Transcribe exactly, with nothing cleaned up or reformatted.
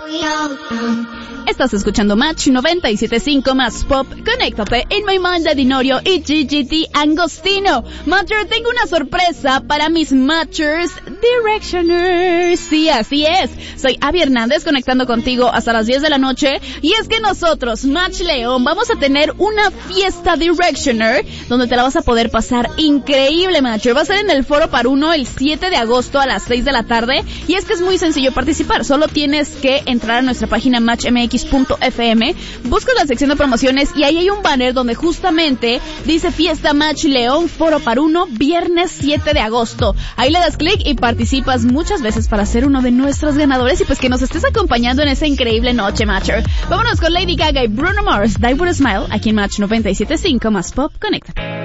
Estás escuchando Match noventa y siete punto cinco más Pop. Conéctate en My Mind de Dinorio y G G T Angostino. Matcher, tengo una sorpresa para mis Matchers Directioners. Sí, así es. Soy Abby Hernández conectando contigo hasta las diez de la noche. Y es que nosotros, Match León, vamos a tener una fiesta Directioner donde te la vas a poder pasar increíble, Matcher. Va a ser en el Foro Paruno el siete de agosto a las seis de la tarde. Y es que es muy sencillo participar. Solo tienes que entrar a nuestra página match m x punto f m, buscas la sección de promociones y ahí hay un banner donde justamente dice Fiesta Match León Foro Paruno, viernes siete de agosto. Ahí le das clic y participas muchas veces para ser uno de nuestros ganadores y pues que nos estés acompañando en esa increíble noche, Matcher. Vámonos con Lady Gaga y Bruno Mars, Die With A Smile, aquí en Match noventa y siete punto cinco más Pop. Conecta.